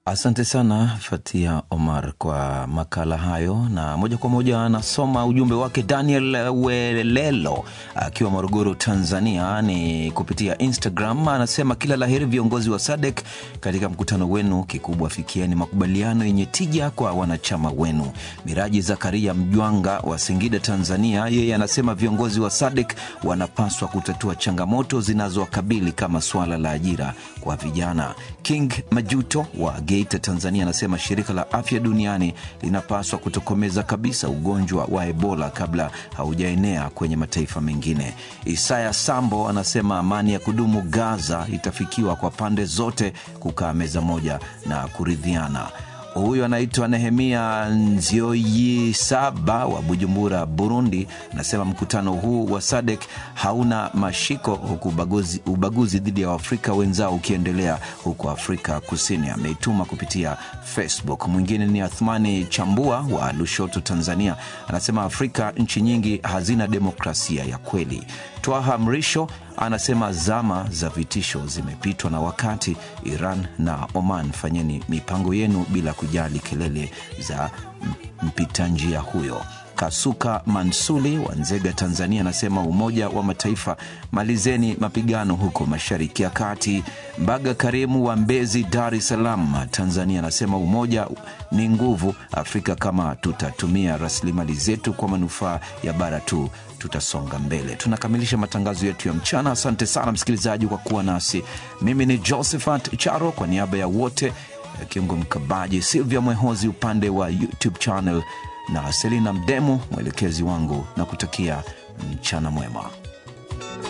Asante sana Fatia Omar kwa makala hayo, na moja kwa moja anasoma ujumbe wake Daniel Welelo akiwa Morogoro, Tanzania, ni kupitia Instagram. Anasema kila laheri viongozi wa SADC katika mkutano wenu, kikubwa fikieni makubaliano yenye tija kwa wanachama wenu. Miraji Zakaria Mjwanga wa Singida, Tanzania, yeye anasema viongozi wa SADC wanapaswa kutatua changamoto zinazowakabili kama swala la ajira kwa vijana. King Majuto wa Geita, Tanzania, anasema shirika la afya duniani linapaswa kutokomeza kabisa ugonjwa wa Ebola kabla haujaenea kwenye mataifa mengine. Isaya Sambo anasema amani ya kudumu Gaza itafikiwa kwa pande zote kukaa meza moja na kuridhiana. Huyo anaitwa Nehemia Nzioyi Saba wa Bujumbura, Burundi, anasema mkutano huu wa SADC hauna mashiko, huku ubaguzi dhidi ya Afrika wenzao ukiendelea huko Afrika Kusini. Ameituma kupitia Facebook. Mwingine ni Athmani Chambua wa Lushoto, Tanzania, anasema Afrika nchi nyingi hazina demokrasia ya kweli. Twaha Mrisho anasema zama za vitisho zimepitwa na wakati. Iran na Oman, fanyeni mipango yenu bila kujali kelele za mpita njia huyo. Kasuka Mansuli wa Nzega, Tanzania, anasema Umoja wa Mataifa, malizeni mapigano huko Mashariki ya Kati. Mbaga Karimu wa Mbezi, Dar es Salaam, Tanzania, anasema umoja ni nguvu. Afrika kama tutatumia rasilimali zetu kwa manufaa ya bara tu, tutasonga mbele. Tunakamilisha matangazo yetu ya mchana. Asante sana msikilizaji kwa kuwa nasi. Mimi ni Josephat Charo kwa niaba ya wote, Kiungo Mkabaji, Silvia Mwehozi upande wa YouTube channel, na Selina Mdemu mwelekezi wangu, na kutakia mchana mwema.